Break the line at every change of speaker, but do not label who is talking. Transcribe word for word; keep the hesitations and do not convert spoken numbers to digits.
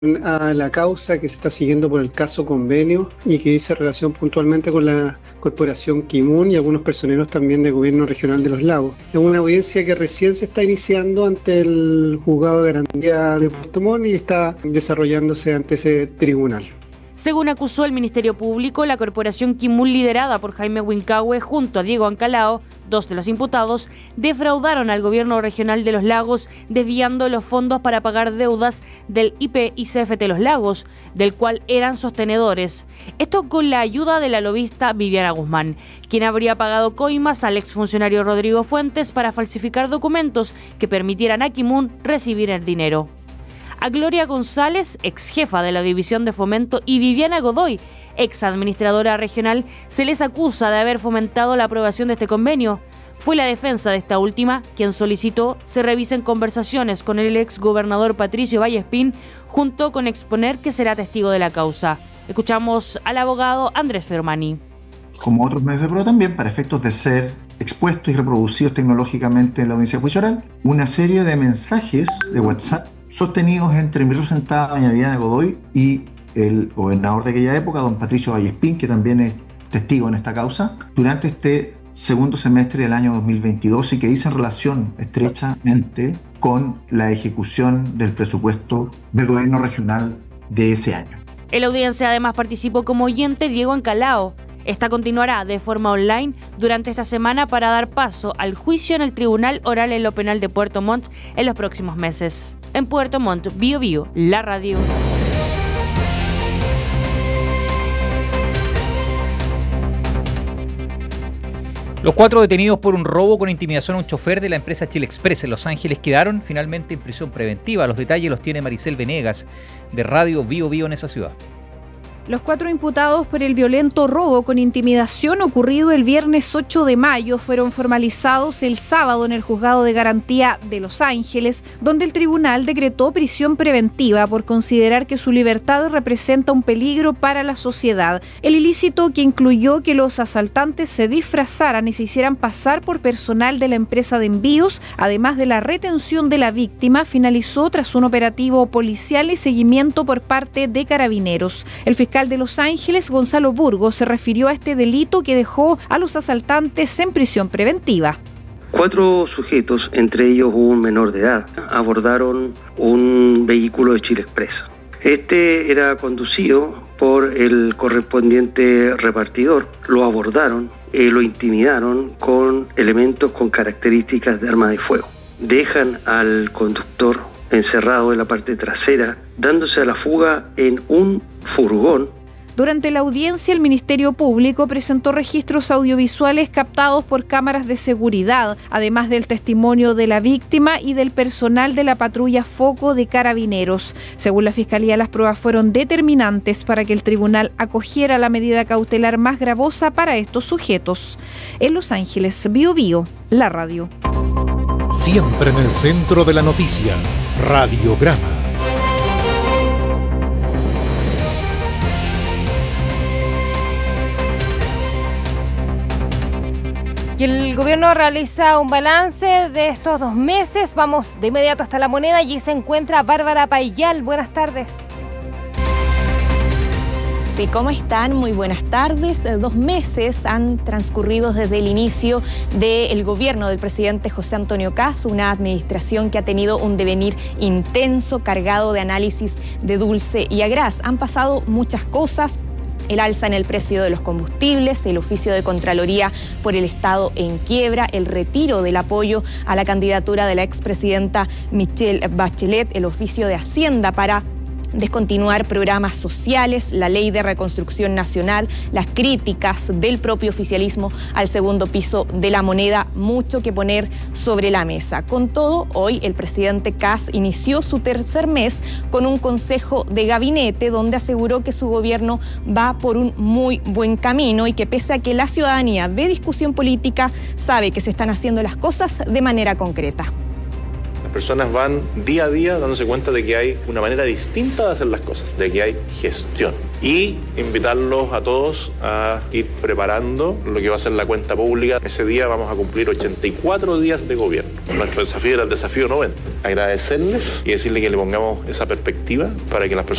a la causa que se está siguiendo por el caso Convenio y que dice relación puntualmente con la corporación Kimun y algunos personeros también del gobierno regional de Los Lagos. Es una audiencia que recién se está iniciando ante el juzgado de garantía de Puerto Montt y está desarrollándose ante ese tribunal.
Según acusó el Ministerio Público, la corporación Kimun, liderada por Jaime Huincahue junto a Diego Ancalao, dos de los imputados, defraudaron al gobierno regional de Los Lagos, desviando los fondos para pagar deudas del I P y C F T Los Lagos, del cual eran sostenedores. Esto con la ayuda de la lobista Viviana Guzmán, quien habría pagado coimas al exfuncionario Rodrigo Fuentes para falsificar documentos que permitieran a Kimun recibir el dinero. A Gloria González, ex jefa de la División de Fomento, y Viviana Godoy, ex administradora regional, se les acusa de haber fomentado la aprobación de este convenio. Fue la defensa de esta última quien solicitó se revisen conversaciones con el ex gobernador Patricio Vallespín, junto con exponer que será testigo de la causa. Escuchamos al abogado Andrés Fermani.
Como otros medios de prueba también, para efectos de ser expuestos y reproducidos tecnológicamente en la audiencia judicial oral, una serie de mensajes de WhatsApp sostenidos entre mi representada, doña Viviana Godoy, y el gobernador de aquella época, don Patricio Vallespín, que también es testigo en esta causa, durante este segundo semestre del año dos mil veintidós y que dicen relación estrechamente con la ejecución del presupuesto del gobierno regional de ese año.
En la audiencia además participó como oyente Diego Ancalao. Esta continuará de forma online durante esta semana para dar paso al juicio en el Tribunal Oral en lo Penal de Puerto Montt en los próximos meses. En Puerto Montt, Bio Bio, la radio.
Los cuatro detenidos por un robo con intimidación a un chofer de la empresa Chile Express en Los Ángeles quedaron finalmente en prisión preventiva. Los detalles los tiene Maricel Venegas, de Radio Bio Bio en esa ciudad.
Los cuatro imputados por el violento robo con intimidación ocurrido el viernes ocho de mayo fueron formalizados el sábado en el Juzgado de Garantía de Los Ángeles, donde el tribunal decretó prisión preventiva por considerar que su libertad representa un peligro para la sociedad. El ilícito, que incluyó que los asaltantes se disfrazaran y se hicieran pasar por personal de la empresa de envíos, además de la retención de la víctima, finalizó tras un operativo policial y seguimiento por parte de Carabineros. El fiscal de Los Ángeles, Gonzalo Burgos, se refirió a este delito que dejó a los asaltantes en prisión preventiva.
Cuatro sujetos, entre ellos un menor de edad, abordaron un vehículo de Chile Express. Este era conducido por el correspondiente repartidor. Lo abordaron, eh, lo intimidaron con elementos con características de arma de fuego. Dejan al conductor encerrado en la parte trasera, dándose a la fuga en un furgón.
Durante la audiencia, el Ministerio Público presentó registros audiovisuales captados por cámaras de seguridad, además del testimonio de la víctima y del personal de la patrulla Foco de Carabineros. Según la Fiscalía, las pruebas fueron determinantes para que el tribunal acogiera la medida cautelar más gravosa para estos sujetos. En Los Ángeles, Bio Bio, la radio.
Siempre en el centro de la noticia, Radiograma.
Y el gobierno realiza un balance de estos dos meses. Vamos de inmediato hasta La Moneda. Allí se encuentra Bárbara Payal. Buenas tardes.
Sí, ¿cómo están? Muy buenas tardes. Dos meses han transcurrido desde el inicio del gobierno del presidente José Antonio Kast, una administración que ha tenido un devenir intenso, cargado de análisis de dulce y agraz. Han pasado muchas cosas. El alza en el precio de los combustibles, el oficio de Contraloría por el Estado en quiebra, el retiro del apoyo a la candidatura de la expresidenta Michelle Bachelet, el oficio de Hacienda para descontinuar programas sociales, la ley de reconstrucción nacional, las críticas del propio oficialismo al segundo piso de La Moneda, mucho que poner sobre la mesa. Con todo, hoy el presidente Kast inició su tercer mes con un consejo de gabinete donde aseguró que su gobierno va por un muy buen camino y que pese a que la ciudadanía ve discusión política, sabe que se están haciendo las cosas de manera concreta.
personas van día a día dándose cuenta de que hay una manera distinta de hacer las cosas, de que hay gestión. Y invitarlos a todos a ir preparando lo que va a ser la cuenta pública. Ese día vamos a cumplir ochenta y cuatro días de gobierno. Nuestro desafío era el desafío noventa. Agradecerles y decirles que le pongamos esa perspectiva para que las personas